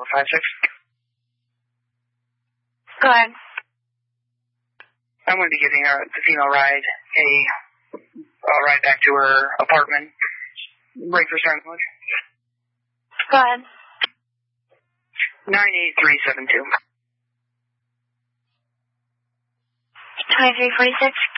456. Go ahead. I'm going to be giving the female ride a ride back to her apartment. Break for starting mode. Go ahead. 98372. 2346.